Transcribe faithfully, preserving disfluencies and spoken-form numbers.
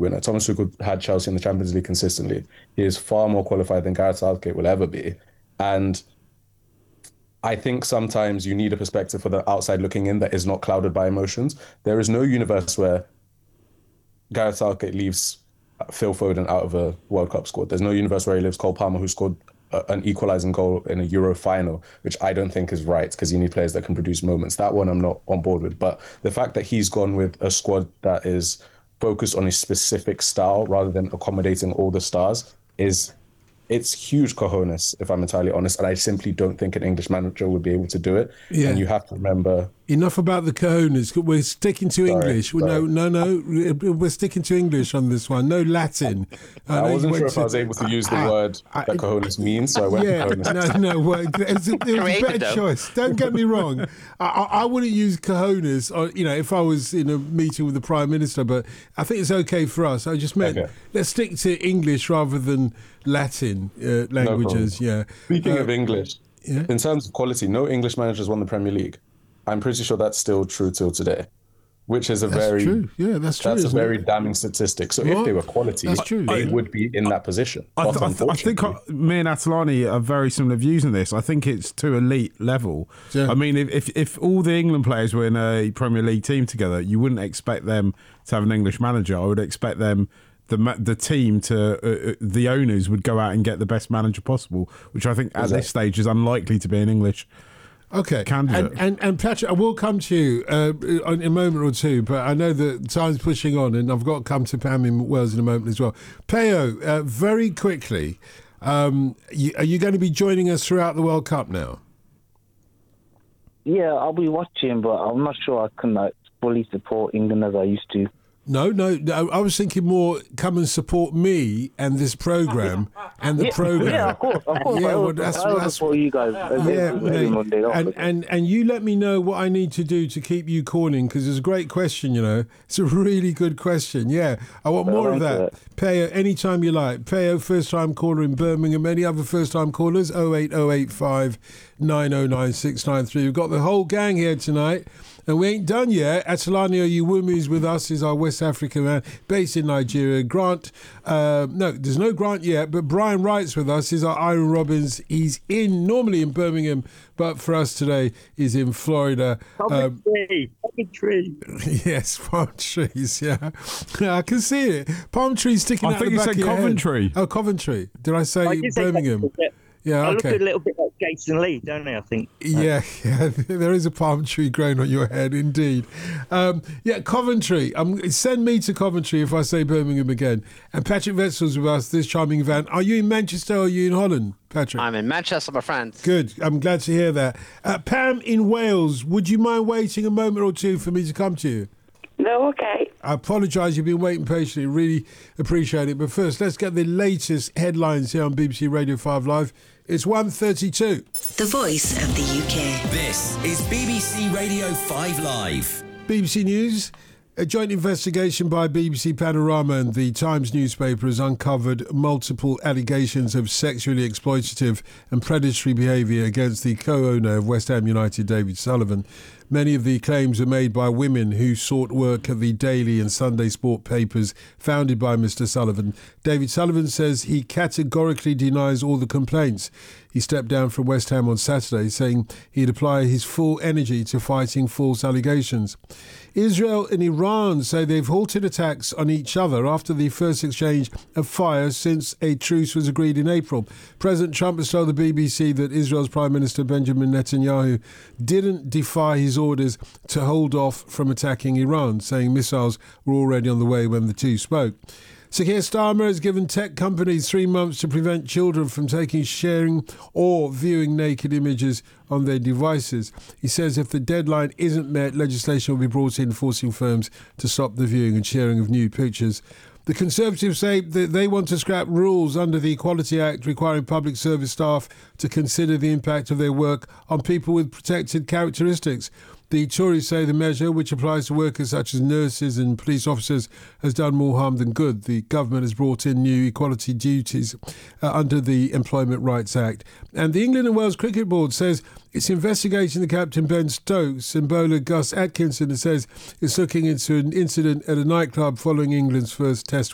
winner. Thomas Tuchel had Chelsea in the Champions League consistently. He is far more qualified than Gareth Southgate will ever be. And I think sometimes you need a perspective for the outside looking in that is not clouded by emotions. There is no universe where Gareth Southgate leaves Phil Foden out of a World Cup squad. There's no universe where he leaves Cole Palmer, who scored a, an equalising goal in a Euro final, which I don't think is right because you need players that can produce moments. That one I'm not on board with. But the fact that he's gone with a squad that is focused on a specific style rather than accommodating all the stars is... it's huge cojones, if I'm entirely honest, and I simply don't think an English manager would be able to do it. Yeah. And you have to remember... Enough about the cojones. We're sticking to sorry, English. Sorry. No, no, no. We're sticking to English on this one. No Latin. I, I wasn't sure to... if I was able to use the I, word I, that cojones means, so I went yeah, cojones. No, no. Well, it was a, it was a better choice. Don't get me wrong. I, I wouldn't use cojones, or, you know, if I was in a meeting with the Prime Minister, but I think it's okay for us. I just meant okay. let's stick to English rather than Latin uh, languages. No yeah. Speaking uh, of English, yeah? in terms of quality, no English managers won the Premier League. I'm pretty sure that's still true till today, which is a that's very true. Yeah, that's true. That's a very it? damning statistic. So what? if they were quality, they would be in that position. I, th- I, th- I think I, me and Atalani are very similar views on this. I think it's to elite level. Yeah. I mean, if, if if all the England players were in a Premier League team together, you wouldn't expect them to have an English manager. I would expect them. The the team to uh, the owners would go out and get the best manager possible, which I think at exactly. this stage is unlikely to be an English okay. candidate. And, and, and Patrick, I will come to you uh, in a moment or two, but I know that time's pushing on, and I've got to come to Pam in Wales in a moment as well. Peo, uh, very quickly, um, you, are you going to be joining us throughout the World Cup now? Yeah, I'll be watching, but I'm not sure I can like, fully support England as I used to. No, no, no, I was thinking more come and support me and this programme and the yeah, programme. Yeah, of course, of course. Yeah, well, that's, I that's support you guys. Yeah, every Monday, and, and, and you let me know what I need to do to keep you calling, because it's a great question, you know. It's a really good question, yeah. I want more I of that. Peo, anytime you like. Peo, first-time caller in Birmingham. Any other first-time callers? oh eight oh eight five nine oh nine six nine three. We've got the whole gang here tonight. And we ain't done yet. Atalani Oyewumi is with us. He's our West African man based in Nigeria. Grant, uh, no, there's no Grant yet, but Brian Wright's with us. He's our Iron Robbins. He's in, normally in Birmingham, but for us today, he's in Florida. Palm tree, palm tree. Yes, palm trees, yeah. I can see it. Palm trees sticking I out the back of your head. I think you said Coventry. Oh, Coventry. Did I say I Birmingham? Say Yeah, I okay. look a little bit like Jason Lee, don't I, I think? Yeah, yeah, there is a palm tree growing on your head, indeed. Um, yeah, Coventry. Um, send me to Coventry if I say Birmingham again. And Patrick Wetzel's with us, this charming van. Are you in Manchester or are you in Holland, Patrick? I'm in Manchester, my friend. Good, I'm glad to hear that. Uh, Pam in Wales, would you mind waiting a moment or two for me to come to you? No, okay. I apologise, you've been waiting patiently, really appreciate it. But first, let's get the latest headlines here on B B C Radio five Live. It's one thirty-two. The voice of the U K. This is B B C Radio five Live. B B C News. A joint investigation by B B C Panorama and the Times newspaper has uncovered multiple allegations of sexually exploitative and predatory behaviour against the co-owner of West Ham United, David Sullivan. Many of the claims are made by women who sought work at the daily and Sunday sport papers founded by Mister Sullivan. David Sullivan says he categorically denies all the complaints. He stepped down from West Ham on Saturday, saying he'd apply his full energy to fighting false allegations. Israel and Iran say they've halted attacks on each other after the first exchange of fire since a truce was agreed in April. President Trump has told the B B C that Israel's Prime Minister Benjamin Netanyahu didn't defy his orders to hold off from attacking Iran, saying missiles were already on the way when the two spoke. Sir Keir Starmer has given tech companies three months to prevent children from taking, sharing or viewing naked images on their devices. He says if the deadline isn't met, legislation will be brought in forcing firms to stop the viewing and sharing of nude pictures. The Conservatives say that they want to scrap rules under the Equality Act requiring public service staff to consider the impact of their work on people with protected characteristics. The Tories say the measure, which applies to workers such as nurses and police officers, has done more harm than good. The government has brought in new equality duties uh, under the Employment Rights Act. And the England and Wales Cricket Board says it's investigating the captain Ben Stokes and bowler Gus Atkinson, and says it's looking into an incident at a nightclub following England's first Test